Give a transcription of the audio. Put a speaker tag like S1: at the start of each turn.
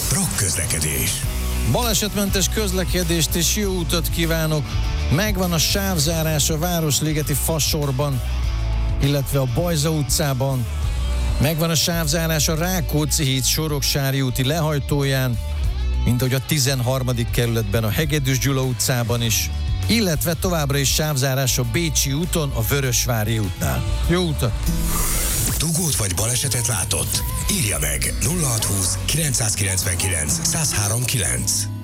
S1: Rock közlekedés.
S2: Balesetmentes közlekedést és jó utat kívánok! Megvan a sávzárás a Városligeti Fasorban, illetve a Bajza utcában. Megvan a sávzárás a Rákóczi híd Soroksári úti lehajtóján, mint ahogy a 13. kerületben a Hegedűs Gyula utcában is, illetve továbbra is sávzárás a Bécsi úton, a Vörösvári útnál. Jó utat!
S1: Dugót vagy balesetet látott? Írja meg 0620 999 1039.